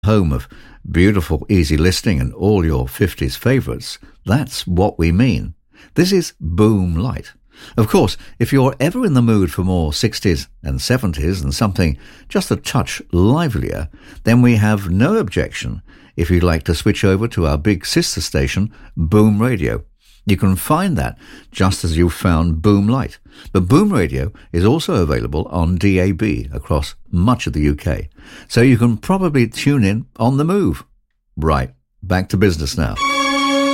home of beautiful, easy listening and all your 50s favourites. That's what we mean. This is Boom Light. Of course, if you're ever in the mood for more 60s and 70s and something just a touch livelier, then we have no objection if you'd like to switch over to our big sister station, Boom Radio. You can find that just as you found Boom Light. But Boom Radio is also available on DAB across much of the UK, so you can probably tune in on the move. Right, back to business now.